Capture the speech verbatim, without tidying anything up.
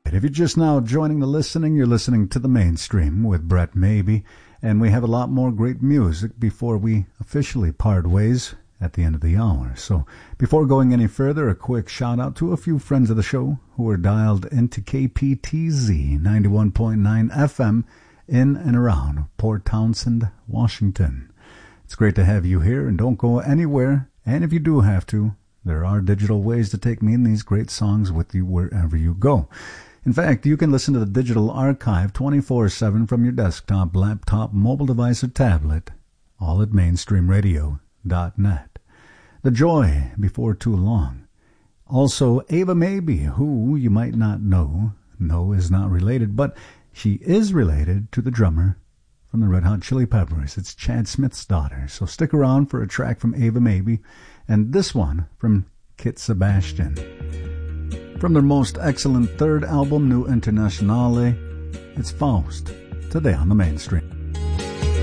If you're just now joining the listening, you're listening to The Mainstream with Brett Maybe, and we have a lot more great music before we officially part ways at the end of the hour. So before going any further, a quick shout out to a few friends of the show who are dialed into K P T Z ninety-one point nine F M in and around Port Townsend, Washington. It's great to have you here, and don't go anywhere. And if you do have to, there are digital ways to take me and these great songs with you wherever you go. In fact, you can listen to the digital archive twenty-four seven from your desktop, laptop, mobile device, or tablet, all at mainstream radio dot net. The Joy, Before Too Long. Also, Ava Maybe, who you might not know, no, is not related, but she is related to the drummer from the Red Hot Chili Peppers. It's Chad Smith's daughter. So stick around for a track from Ava Maybe, and this one from Kit Sebastian. From their most excellent third album, New Internationale, it's Faust, today on The Mainstream.